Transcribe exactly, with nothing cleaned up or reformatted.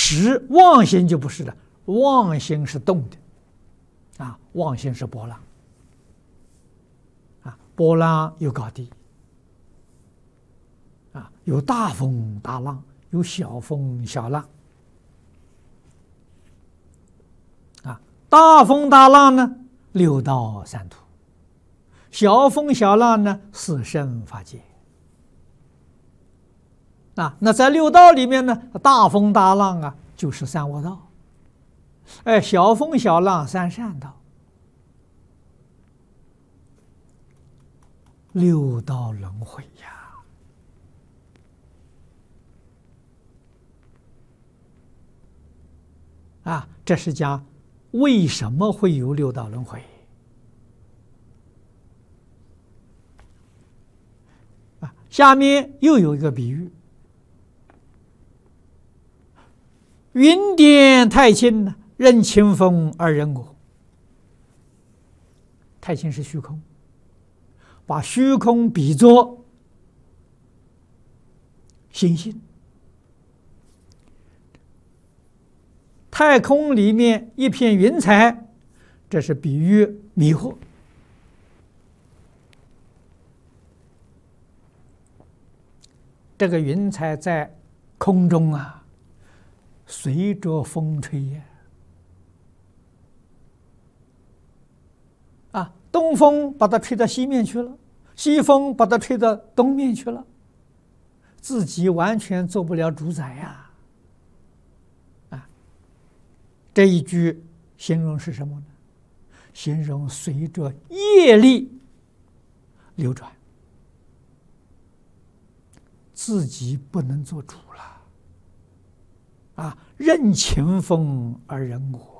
实妄心就不是了，妄心是动的，啊，妄心是波浪，啊，波浪有高低，啊，有大风大浪，有小风小浪，啊，大风大浪呢，六道三途；小风小浪呢，四圣法界。啊，那在六道里面呢，大风大浪啊，就是三恶道；哎，小风小浪三善道。六道轮回呀！啊，这是讲为什么会有六道轮回啊？下面又有一个比喻。云点太清呢，任清风而人我。太清是虚空，把虚空比作星星。太空里面一片云彩，这是比喻迷惑。这个云彩在空中啊，随着风吹呀，啊，东风把它吹到西面去了，西风把它吹到东面去了，自己完全做不了主宰呀！啊，这一句形容是什么呢？形容随着业力流转，自己不能做主了。啊，任清风而人我。